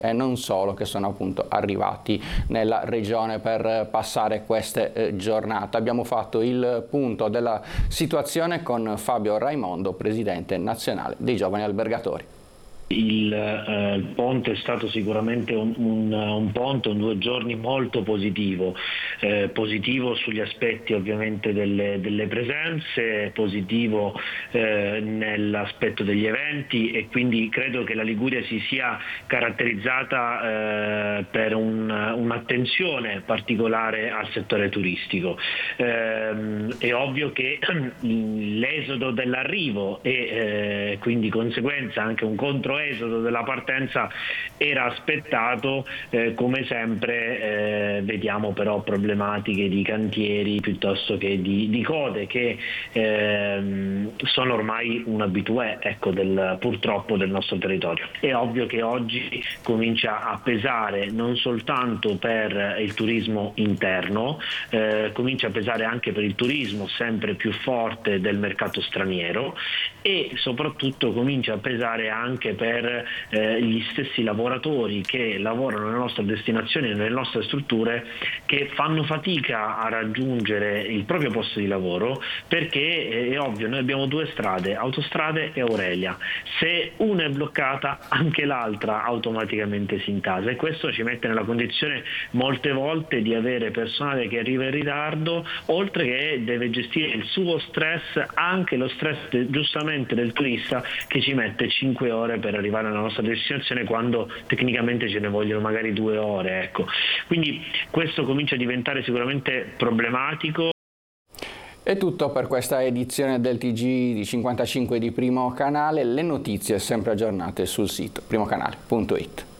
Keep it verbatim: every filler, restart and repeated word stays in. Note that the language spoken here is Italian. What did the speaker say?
e non solo, che sono appunto arrivati nella regione per passare queste eh, giornate. Abbiamo fatto il punto della situazione con Fabio Raimondo, presidente nazionale dei giovani albergatori. Il, eh, il ponte è stato sicuramente un, un, un ponte, un due giorni molto positivo, eh, positivo sugli aspetti ovviamente delle, delle presenze, positivo eh, nell'aspetto degli eventi, e quindi credo che la Liguria si sia caratterizzata eh, per un, un'attenzione particolare al settore turistico. Eh, è ovvio che l'esodo dell'arrivo e eh, quindi conseguenza anche un controesodo della partenza era aspettato, eh, come sempre eh, vediamo però problematiche di cantieri piuttosto che di, di code che eh, sono ormai un habitué, ecco, del, purtroppo del nostro territorio. È ovvio che oggi comincia a pesare non soltanto per il turismo interno, eh, comincia a pesare anche per il turismo sempre più forte del mercato straniero, e soprattutto comincia a pesare anche per per eh, gli stessi lavoratori che lavorano nelle nostre destinazioni e nelle nostre strutture, che fanno fatica a raggiungere il proprio posto di lavoro, perché eh, è ovvio, noi abbiamo due strade, Autostrade e Aurelia. Se una è bloccata, anche l'altra automaticamente si intasa, e questo ci mette nella condizione molte volte di avere personale che arriva in ritardo, oltre che deve gestire il suo stress, anche lo stress giustamente del turista, che ci mette cinque ore per arrivare alla nostra destinazione quando tecnicamente ce ne vogliono magari due ore, ecco. Quindi questo comincia a diventare sicuramente problematico. È tutto per questa edizione del T G di cinquantacinque di Primo Canale. Le notizie sempre aggiornate sul sito primocanale punto it.